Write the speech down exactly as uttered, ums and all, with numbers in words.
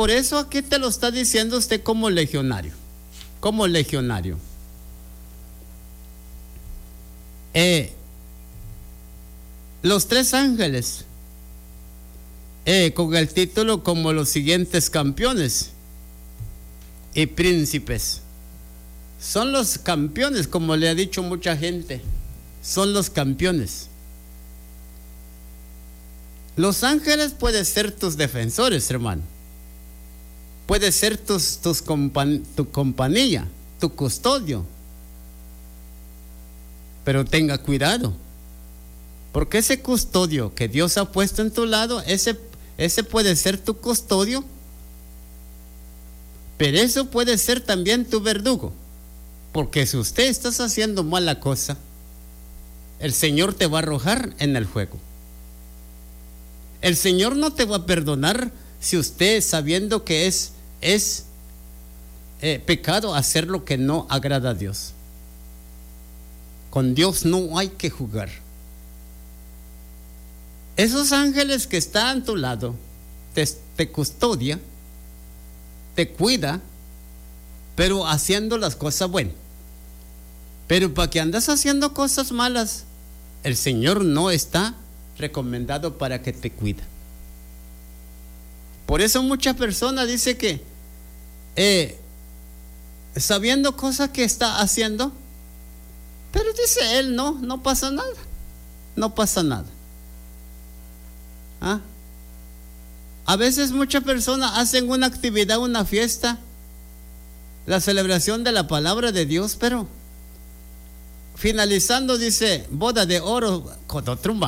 por eso aquí te lo está diciendo usted como legionario, como legionario. Eh, los tres ángeles, eh, con el título como los siguientes campeones y príncipes. Son los campeones, como le ha dicho mucha gente, son los campeones. Los ángeles pueden ser tus defensores, hermano. Puede ser tus, tus compa- tu compañía, tu custodio. Pero tenga cuidado, porque ese custodio que Dios ha puesto en tu lado, ese, ese puede ser tu custodio, pero eso puede ser también tu verdugo. Porque si usted estás haciendo mala cosa, el Señor te va a arrojar en el fuego. El Señor no te va a perdonar si usted, sabiendo que es, es eh, pecado hacer lo que no agrada a Dios. Con Dios no hay que jugar. Esos ángeles que están a tu lado te, te custodia, te cuida, pero haciendo las cosas buenas. Pero para que andas haciendo cosas malas, el Señor no está recomendado para que te cuida. Por eso muchas personas dicen que eh, sabiendo cosas que está haciendo, pero dice él, no, no pasa nada, no pasa nada. ¿Ah? A veces muchas personas hacen una actividad, una fiesta, la celebración de la palabra de Dios, pero finalizando dice boda de oro con otro